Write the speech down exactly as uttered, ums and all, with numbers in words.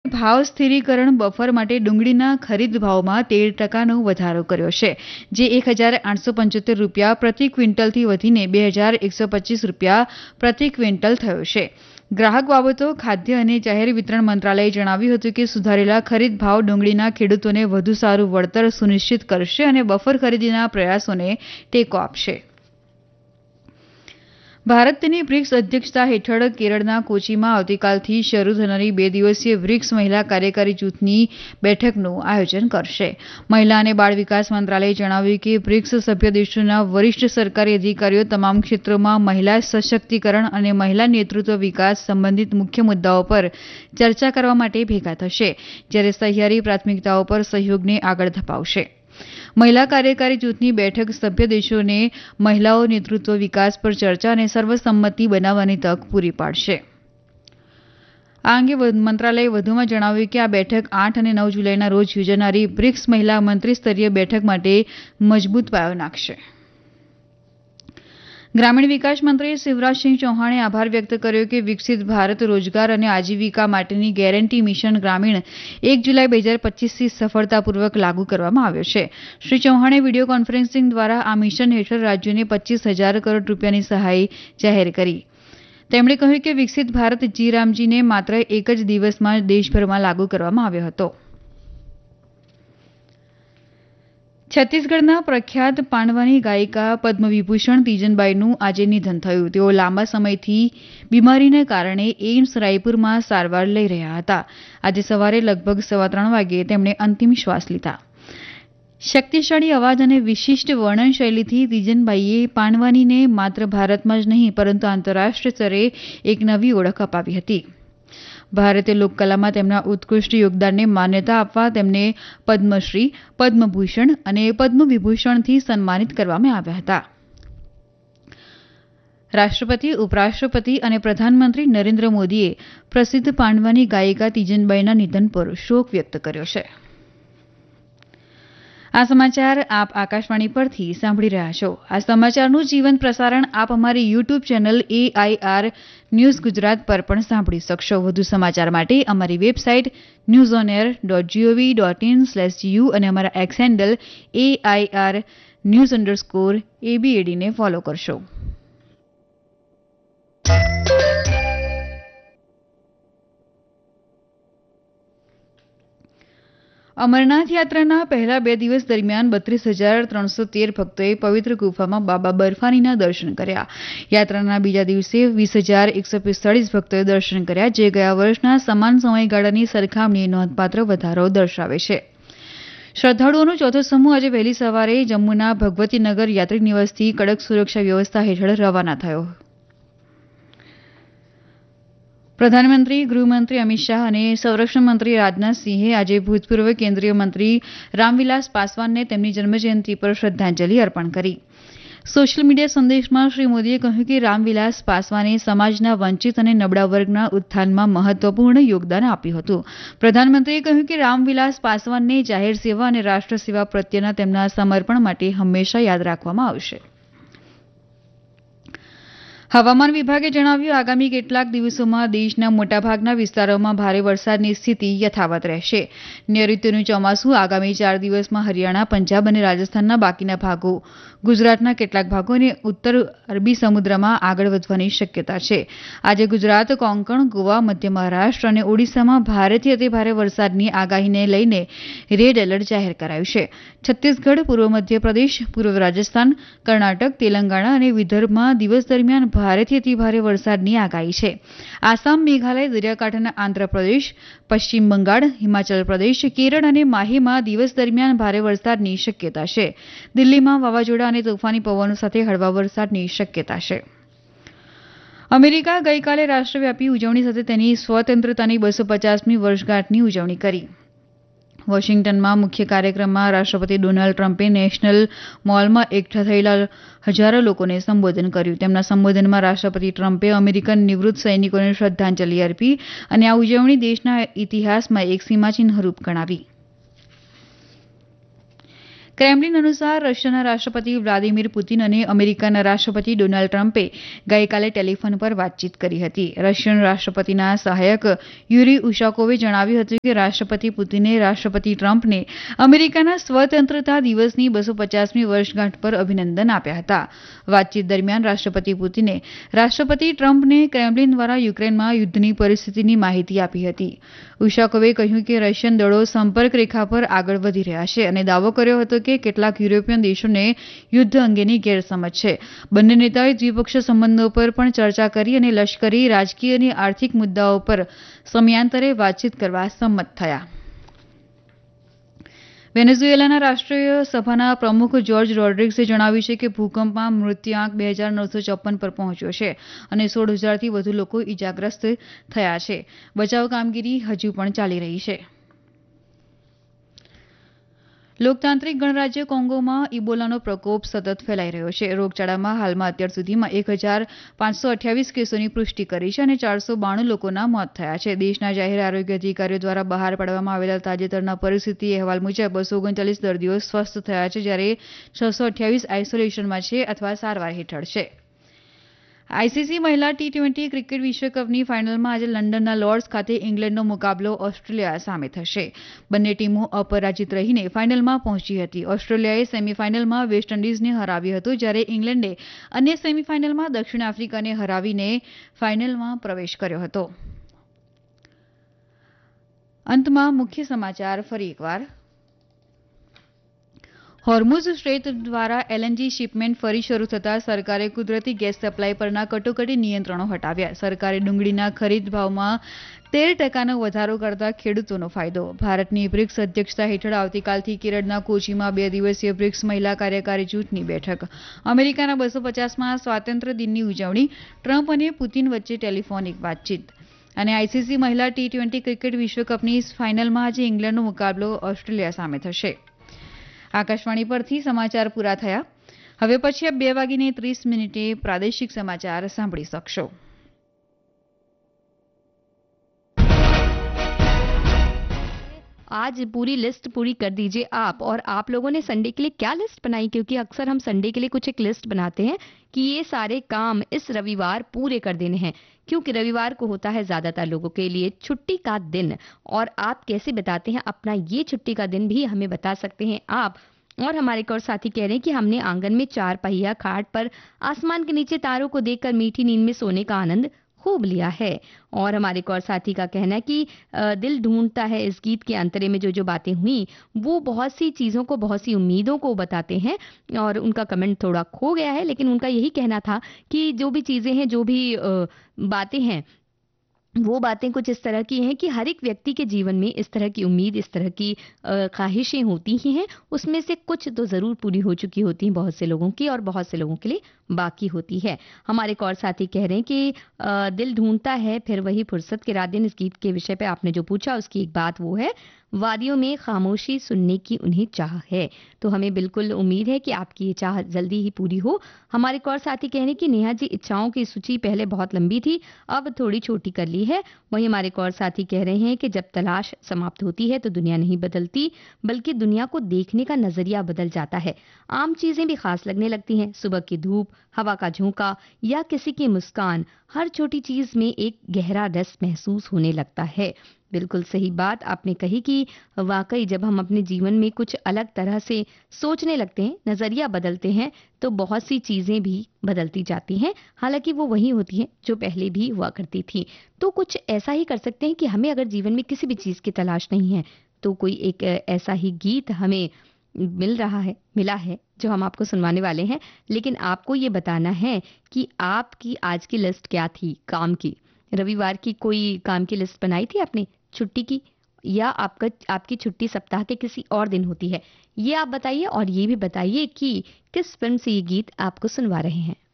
ભાવ સ્થિરીકરણ બફર માટે ડુંગળીના ખરીદ ભાવમાં તેર ટકાનો વધારો કર્યો છે, જે એક હજાર આઠસો પંચોતેર રૂપિયા પ્રતિ ક્વિન્ટલથી વધીને બે હજાર એકસો પચીસ રૂપિયા પ્રતિ ક્વિન્ટલ થયો છે. ગ્રાહક બાબતો, ખાદ્ય અને જાહેર વિતરણ મંત્રાલયે જણાવ્યું હતું કે સુધારેલા ખરીદ ભાવ ડુંગળીના ખેડૂતોને વધુ સારું વળતર સુનિશ્ચિત કરશે અને બફર ખરીદીના પ્રયાસોને ટેકો આપશે. ભારત તેની બ્રિક્સ અધ્યક્ષતા હેઠળ કેરળના કોચીમાં આવતીકાલથી શરૂ થનારી બે દિવસીય બ્રિક્સ મહિલા કાર્યકારી જૂથની બેઠકનું આયોજન કરશે. મહિલા અને બાળ વિકાસ મંત્રાલયે જણાવ્યું કે બ્રિક્સ સભ્ય દેશોના વરિષ્ઠ સરકારી અધિકારીઓ તમામ ક્ષેત્રોમાં મહિલા સશક્તિકરણ અને મહિલા નેતૃત્વ વિકાસ સંબંધિત મુખ્ય મુદ્દાઓ પર ચર્ચા કરવા માટે ભેગા થશે, જ્યારે સહિયારી પ્રાથમિકતાઓ પર સહયોગને આગળ ધપાવશે. મહિલા કાર્યકારી જૂથની બેઠક સભ્ય દેશોને મહિલાઓ નેતૃત્વ વિકાસ પર ચર્ચા અને સર્વસંમતિ બનાવવાની તક પૂરી પાડશે. આ અંગે મંત્રાલયે વધુમાં જણાવ્યું કે આ બેઠક આઠ અને નવ જુલાઈના રોજ યોજાનારી બ્રિક્સ મહિલા મંત્રીસ્તરીય બેઠક માટે મજબૂત પાયો નાખશે. ગ્રામીણ વિકાસ મંત્રી શિવરાજસિંહ ચૌહાણે આભાર વ્યક્ત કર્યો કે વિકસિત ભારત રોજગાર અને આજીવિકા માટેની ગેરંટી મિશન ગ્રામીણ એક જુલાઈ બે હજાર પચીસથી સફળતાપૂર્વક લાગુ કરવામાં આવ્યો છે. શ્રી ચૌહાણે વિડીયો કોન્ફરન્સિંગ દ્વારા આ મિશન હેઠળ રાજ્યોને પચીસ હજાર કરોડ રૂપિયાની સહાય જાહેર કરી. તેમણે કહ્યું કે વિકસિત ભારત જી રામજીને માત્ર એક જ દિવસમાં દેશભરમાં લાગુ કરવામાં આવ્યો હતો. છત્તીસગઢના પ્રખ્યાત પાંડવાની ગાયિકા પદ્મવિભૂષણ તીજનબાઈનું આજે નિધન થયું. તેઓ લાંબા સમયથી બીમારીને કારણે એઇમ્સ રાયપુરમાં સારવાર લઈ રહ્યા હતા. આજે સવારે લગભગ સવા ત્રણ વાગ્યે તેમણે અંતિમ શ્વાસ લીધા. શક્તિશાળી અવાજ અને વિશિષ્ટ વર્ણન શૈલીથી તીજનબાઈએ પાંડવાનીને માત્ર ભારતમાં જ નહીં પરંતુ આંતરરાષ્ટ્રીય સ્તરે એક નવી ઓળખ અપાવી હતી. ભારતીય લોકકલામાં તેમના ઉત્કૃષ્ટ યોગદાનને માન્યતા આપવા તેમને પદ્મશ્રી, પદ્મભૂષણ અને પદ્મવિભૂષણથી સન્માનિત કરવામાં આવ્યા હતા. રાષ્ટ્રપતિ, ઉપરાષ્ટ્રપતિ અને પ્રધાનમંત્રી નરેન્દ્ર મોદીએ પ્રસિદ્ધ પાંડવાની ગાયિકા તીજનબાઈના નિધન પર શોક વ્યક્ત કર્યો છે. આ સમાચાર આપ આકાશવાણી પરથી સાંભળી રહ્યા છો. આ સમાચારનું જીવંત પ્રસારણ આપ અમારી YouTube channel AIR news Gujarat પર પણ સાંભળી શકશો. વધુ સમાચાર માટે અમારી website news on air dot GOV dot in slash you અને અમારા x handle AIR news underscore એબીએડીને follow કરશો. અમરનાથ યાત્રાના પહેલા બે દિવસ દરમિયાન બત્રીસ હજાર ત્રણસો તેર ભક્તોએ પવિત્ર ગુફામાં બાબા બર્ફાનીના દર્શન કર્યા. યાત્રાના બીજા દિવસે વીસ હજાર એકસો પિસ્તાળીસ ભક્તોએ દર્શન કર્યા, જે ગયા વર્ષના સમાન સમયગાળાની સરખામણીએ નોંધપાત્ર વધારો દર્શાવે છે. શ્રદ્ધાળુઓનો ચોથો સમૂહ આજે વહેલી સવારે જમ્મુના ભગવતીનગર યાત્રી નિવાસથી કડક સુરક્ષા વ્યવસ્થા હેઠળ રવાના થયો. પ્રધાનમંત્રી, ગૃહમંત્રી અમિત શાહ અને સંરક્ષણ મંત્રી રાજનાથસિંહે આજે ભૂતપૂર્વ કેન્દ્રીય મંત્રી રામવિલાસ પાસવાનને તેમની જન્મજયંતિ પર શ્રદ્ધાંજલિ અર્પણ કરી. સોશિયલ મીડિયા સંદેશમાં શ્રી મોદીએ કહ્યું કે રામવિલાસ પાસવાને સમાજના વંચિત અને નબળા વર્ગના ઉત્થાનમાં મહત્વપૂર્ણ યોગદાન આપ્યું હતું. પ્રધાનમંત્રીએ કહ્યું કે રામવિલાસ પાસવાનને જાહેર સેવા અને રાષ્ટ્ર સેવા પ્રત્યેના તેમના સમર્પણ માટે હંમેશા યાદ રાખવામાં આવશે. હવામાન વિભાગે જણાવ્યું, આગામી કેટલાક દિવસોમાં દેશના મોટાભાગના વિસ્તારોમાં ભારે વરસાદની સ્થિતિ યથાવત રહેશે. નૈઋત્યનું ચોમાસું આગામી ચાર દિવસમાં હરિયાણા, પંજાબ અને રાજસ્થાનના બાકીના ભાગો, ગુજરાતના કેટલાક ભાગો અને ઉત્તર અરબી સમુદ્રમાં આગળ વધવાની શક્યતા છે. આજે ગુજરાત, કોંકણ, ગોવા, મધ્ય મહારાષ્ટ્ર અને ઓડિશામાં ભારેથી અતિભારે વરસાદની આગાહીને લઈને રેડ એલર્ટ જાહેર કરાયું છે. છત્તીસગઢ, પૂર્વ મધ્યપ્રદેશ, પૂર્વ રાજસ્થાન, કર્ણાટક, તેલંગાણા અને વિદર્ભમાં દિવસ દરમિયાન ભારેથી અતિભારે વરસાદની આગાહી છે. આસામ, મેઘાલય, દરિયાકાંઠાના આંધ્રપ્રદેશ, પશ્ચિમ બંગાળ, હિમાચલ પ્રદેશ, કેરળ અને માહીમાં દિવસ દરમિયાન ભારે વરસાદની શક્યતા છે. દિલ્હીમાં વાવાઝોડા અને તોફાની પવનો સાથે હળવા વરસાદની શક્યતા છે. અમેરિકા ગઈકાલે રાષ્ટ્રવ્યાપી ઉજવણી સાથે તેની સ્વતંત્રતાની બસો પચાસમી વર્ષગાંઠની ઉજવણી કરી. વોશિંગ્ટનમાં મુખ્ય કાર્યક્રમમાં રાષ્ટ્રપતિ ડોનાલ્ડ ટ્રમ્પે નેશનલ મોલમાં એકઠા થયેલા હજારો લોકોને સંબોધન કર્યું. તેમના સંબોધનમાં રાષ્ટ્રપતિ ટ્રમ્પે અમેરિકન નિવૃત્ત સૈનિકોને શ્રદ્ધાંજલિ અર્પી અને આ ઉજવણી દેશના ઇતિહાસમાં એક સીમાચિહ્નરૂપ ગણાવી. ક્રેમલિન અનુસાર રશિયાના રાષ્ટ્રપતિ વ્લાદિમીર પુતિન અને અમેરિકાના રાષ્ટ્રપતિ ડોનાલ્ડ ટ્રમ્પે ગઈકાલે ટેલિફોન પર વાતચીત કરી હતી. રશિયન રાષ્ટ્રપતિના સહાયક યુરી ઉશાકોવે જણાવ્યું હતું કે રાષ્ટ્રપતિ પુતિને રાષ્ટ્રપતિ ટ્રમ્પને અમેરિકાના સ્વતંત્રતા દિવસની બસો પચાસમી વર્ષગાંઠ પર અભિનંદન આપ્યા હતા. વાતચીત દરમિયાન રાષ્ટ્રપતિ પુતિને રાષ્ટ્રપતિ ટ્રમ્પને ક્રેમલિન દ્વારા યુક્રેનમાં યુદ્ધની પરિસ્થિતિની માહિતી આપી હતી. ઉશાકોવે કહ્યું કે રશિયન દળો સંપર્ક રેખા પર આગળ વધી રહ્યા છે અને દાવો કર્યો હતો કે કેટલાક યુરોપિયન દેશોને યુદ્ધ અંગેની ગેરસમજ છે. બંને નેતાઓએ દ્વિપક્ષીય સંબંધો પર પણ ચર્ચા કરી અને લશ્કરી, રાજકીય અને આર્થિક મુદ્દાઓ પર સમયાંતરે વાતચીત કરવા સંમત થયા. વેનેઝુએલાના રાષ્ટ્રીય સભાના પ્રમુખ જોર્જ રોડ્રિગ્સે જણાવ્યું છે કે ભૂકંપમાં મૃત્યુઆંક બે હજાર નવસો ચોપન પર પહોંચ્યો છે અને સોળ હજારથી વધુ લોકો ઇજાગ્રસ્ત થયા છે. બચાવ કામગીરી હજુ પણ ચાલી રહી છે. લોકતાંત્રિક ગણરાજ્ય કોંગોમાં ઇબોલાનો પ્રકોપ સતત ફેલાઈ રહ્યો છે. રોગચાળામાં હાલમાં અત્યાર સુધીમાં એક હજાર પાંચસો અઠ્યાવીસ કેસોની પુષ્ટિ કરી છે અને ચારસો બાણું લોકોના મોત થયા છે. દેશના જાહેર આરોગ્ય અધિકારીઓ દ્વારા બહાર પાડવામાં આવેલા તાજેતરના પરિસ્થિતિ અહેવાલ મુજબ બસો ઓગણચાલીસ દર્દીઓ સ્વસ્થ થયા છે, જ્યારે છસો અઠ્યાવીસ આઇસોલેશનમાં છે અથવા સારવાર હેઠળ છે. આઈસીસી મહિલા ટી ટ્વેન્ટી ક્રિકેટ વિશ્વકપની ફાઇનલમાં આજે લંડનના લોર્ડ્સ ખાતે ઇંગ્લેન્ડનો મુકાબલો ઓસ્ટ્રેલિયા સામે થશે. બંને ટીમો અપરાજિત રહીને ફાઇનલમાં પહોંચી હતી. ઓસ્ટ્રેલિયાએ સેમીફાઇનલમાં વેસ્ટ ઇન્ડિઝને હરાવ્યું હતું, જ્યારે ઇંગ્લેન્ડે અન્ય સેમીફાઇનલમાં દક્ષિણ આફ્રિકાને હરાવીને ફાઇનલમાં પ્રવેશ કર્યો હતો. અંતમાં મુખ્ય સમાચાર ફરી એકવાર. હોર્મુઝ સ્ટ્રેટ દ્વારા એલએનજી શિપમેન્ટ ફરી શરૂ થતાં સરકારે કુદરતી ગેસ સપ્લાય પરના કટોકટી નિયંત્રણો હટાવ્યા. સરકારે ડુંગળીના ખરીદ ભાવમાં તેર ટકાનો વધારો કરતા ખેડૂતોનો ફાયદો. ભારતની બ્રિક્સ અધ્યક્ષતા હેઠળ આવતીકાલથી કેરળના કોચીમાં બે દિવસીય બ્રિક્સ મહિલા કાર્યકારી જૂથની બેઠક. અમેરિકાના બસો પચાસમાં સ્વાતંત્ર્ય દિનની ઉજવણી. ટ્રમ્પ અને પુતિન વચ્ચે ટેલિફોનિક વાતચીત. અને આઈસીસી મહિલા ટી ટ્વેન્ટી ક્રિકેટ વિશ્વકપની ફાઇનલમાં આજે ઇંગ્લેન્ડનો મુકાબલો ઓસ્ટ્રેલિયા સામે થશે. આકાશવાણી પરથી સમાચાર પૂરા થયા. હવે પછી આપ બે વાગીને ત્રીસ મિનિટે પ્રાદેશિક સમાચાર સાંભળી શકશો. आज पूरी लिस्ट पूरी कर दीजिए आप. और आप लोगों ने संडे के लिए क्या लिस्ट बनाई? क्योंकि अक्सर हम संडे के लिए कुछ एक लिस्ट बनाते हैं कि ये सारे काम इस रविवार पूरे कर देने हैं, क्योंकि रविवार को होता है ज्यादातर लोगों के लिए छुट्टी का दिन. और आप कैसे बताते हैं अपना ये छुट्टी का दिन भी हमें बता सकते हैं आप. और हमारे एक और साथी कह रहे हैं कि हमने आंगन में चार पहिया खाट पर आसमान के नीचे तारों को देखकर मीठी नींद में सोने का आनंद खूब लिया है. और हमारे एक और साथी का कहना है कि दिल ढूंढता है इस गीत के अंतरे में जो जो बातें हुई वो बहुत सी चीज़ों को, बहुत सी उम्मीदों को बताते हैं. और उनका कमेंट थोड़ा खो गया है, लेकिन उनका यही कहना था कि जो भी चीज़ें हैं, जो भी बातें हैं, वो बातें कुछ इस तरह की हैं कि हर एक व्यक्ति के जीवन में इस तरह की उम्मीद, इस तरह की ख्वाहिशें होती ही हैं. उसमें से कुछ तो ज़रूर पूरी हो चुकी होती हैं बहुत से लोगों की, और बहुत से लोगों के लिए बाकी होती है. हमारे एक और साथी कह रहे हैं कि आ, दिल ढूंढता है फिर वही फुर्सत के रात दिन. इस गीत के विषय पे आपने जो पूछा उसकी एक बात वो है, वादियों में खामोशी सुनने की उन्हें चाह है. तो हमें बिल्कुल उम्मीद है कि आपकी ये चाह जल्दी ही पूरी हो. हमारे एक और साथी कह रहे हैं कि नेहा जी, इच्छाओं की सूची पहले बहुत लंबी थी, अब थोड़ी छोटी कर ली है. वहीं हमारे एक और साथी कह रहे हैं कि जब तलाश समाप्त होती है तो दुनिया नहीं बदलती, बल्कि दुनिया को देखने का नजरिया बदल जाता है. आम चीजें भी खास लगने लगती हैं. सुबह की धूप, हवा का झोंका या किसी की मुस्कान, हर छोटी चीज में एक गहरा रस महसूस होने लगता है. बिल्कुल सही बात आपने कही कि वाकई जब हम अपने जीवन में कुछ अलग तरह से सोचने लगते हैं, नजरिया बदलते हैं, तो बहुत सी चीजें भी बदलती जाती हैं. हालांकि वो वही होती हैं जो पहले भी हुआ करती थी. तो कुछ ऐसा ही कर सकते हैं कि हमें अगर जीवन में किसी भी चीज की तलाश नहीं है तो कोई एक ऐसा ही गीत हमें मिल रहा है, मिला है, जो हम आपको सुनवाने वाले हैं. लेकिन आपको ये बताना है कि आपकी आज की लिस्ट क्या थी काम की. रविवार की कोई काम की लिस्ट बनाई थी आपने छुट्टी की, या आपका आपकी छुट्टी सप्ताह के किसी और दिन होती है? ये आप बताइए. और ये भी बताइए कि किस फिल्म से ये गीत आपको सुनवा रहे हैं.